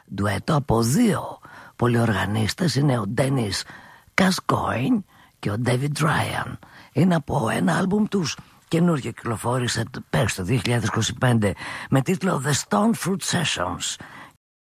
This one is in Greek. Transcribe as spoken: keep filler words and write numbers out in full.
ντουέτο από δύο πολυοργανίστες. Είναι ο Dennis Gascoigne και ο David Ryan. Είναι από ένα άλμπουμ τους καινούργιο, κυκλοφόρησε πέρσι το δύο χιλιάδες είκοσι πέντε με τίτλο The Stone Fruit Sessions.